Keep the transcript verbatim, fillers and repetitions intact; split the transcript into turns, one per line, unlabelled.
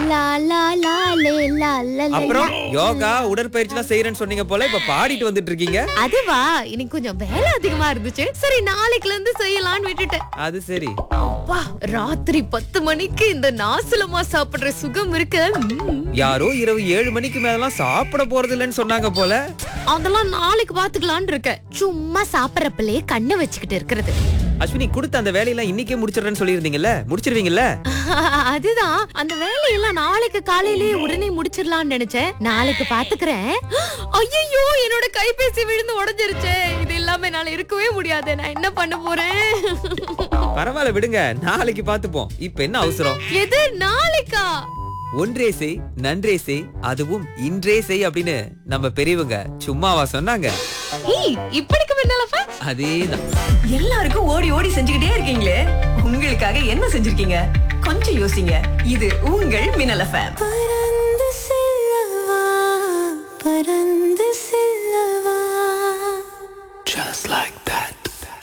லா லா லா லே லா லா லே.
அப்புறம் யோகா உடற்பயிற்சி எல்லாம் செய்யறேன்னு சொன்னீங்க போல, இப்ப பாடிட்டு வந்துட்டு இருக்கீங்க.
அதுவா, இன்னைக்கு கொஞ்சம் வேலை அதிகமா இருந்துச்சு. சரி நாளைக்குல இருந்து செய்யலாம்னு விட்டுட்டேன்.
அது சரி.
அப்பா, ராத்திரி பத்து மணிக்கு இந்த நாசலமா சாப்பிடுற சுகம் இருக்கு. ம்.
யாரோ இரவு ஏழு மணிக்கு மேலாம் சாப்பிட போறது இல்லைன்னு சொன்னாங்க போல.
அதெல்லாம் நாளைக்கு பாத்துக்கலாம்னு இருக்கேன். சும்மா சாப்பிடறப்பலே கண்ணை வச்சுக்கிட்டு இருக்கிறது.
அஸ்வினி, கொடுத்த அந்த வேலையெல்லாம் இன்னைக்கே முடிச்சிடுறேன்னு சொல்லியிருந்தீங்கல்ல, முடிச்சிருவீங்கல்ல?
அதுதான், அந்த வேலையெல்லாம் நாளைக்கு காலையிலேயே உடனே முடிச்சிடலாம்னு நினைச்சேன். நாளைக்கு பாத்துக்கிறேன். ஐயோ, என்னோட கைபேசி விழுந்து உடைஞ்சிருச்சே. இது இல்லாம என்னால இருக்கவே முடியாது. நான் என்ன பண்ண போறேன்?
பரவாயில்ல விடுங்க, நாளைக்கு பாத்துப்போம். இப்ப என்ன அவசரம்?
எது நாளைக்கா?
ஒன்றே செய் நன்றே செய், அதுவும் இன்றே செய் அப்படின்னு நம்ம பெரியவங்க சும்மாவா சொன்னாங்க?
ஏய், இப்படிக்கு முன்னாலப்பா
அதேதான்.
எல்லாருக்கும் ஓடி ஓடி செஞ்சுக்கிட்டே இருக்கீங்களே, உங்களுக்காக என்ன செஞ்சிருக்கீங்க? கொஞ்சம் யோசிங்க. இது உங்கள் மின்னல் எஃப்எம்.
பறந்து செல்லவா, பறந்து